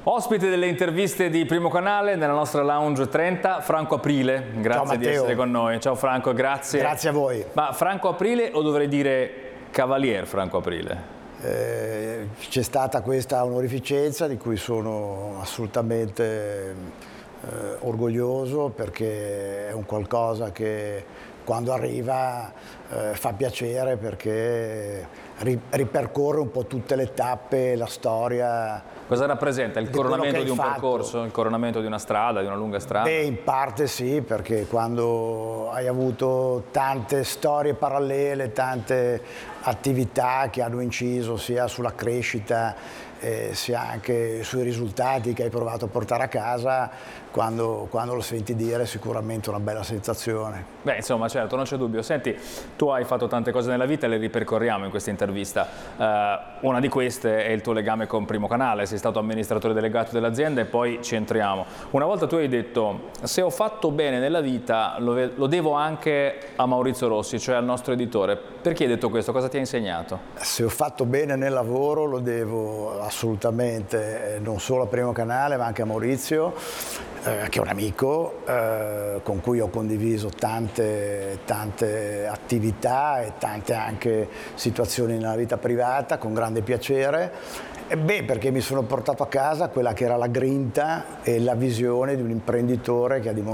Ospite delle interviste di Primo Canale nella nostra Lounge 30, Franco Aprile. Grazie di essere con noi. Ciao Franco, grazie. Grazie a voi. Ma Franco Aprile o dovrei dire Cavalier Franco Aprile? C'è stata questa onorificenza di cui sono assolutamente orgoglioso, perché è un qualcosa che quando arriva fa piacere, perché ripercorre un po' tutte le tappe, la storia. Cosa rappresenta? Il coronamento di un percorso, il coronamento di una strada, di una lunga strada? Beh, in parte sì, perché quando hai avuto tante storie parallele, tante attività che hanno inciso sia sulla crescita sia anche sui risultati che hai provato a portare a casa, quando lo senti dire è sicuramente una bella sensazione. Beh, insomma, certo, non c'è dubbio. Senti, tu hai fatto tante cose nella vita e le ripercorriamo in questa intervista. Una di queste è il tuo legame con Primo Canale, sei stato amministratore delegato dell'azienda e poi ci entriamo. Una volta tu hai detto, se ho fatto bene nella vita lo devo anche a Maurizio Rossi, cioè al nostro editore. Perché hai detto questo? Cosa ti ha insegnato? Se ho fatto bene nel lavoro lo devo assolutamente non solo a Primo Canale ma anche a Maurizio, che è un amico con cui ho condiviso tante attività e tante anche situazioni nella vita privata con grande piacere. Beh, perché mi sono portato a casa quella che era la grinta e la visione di un imprenditore che ha dimostrato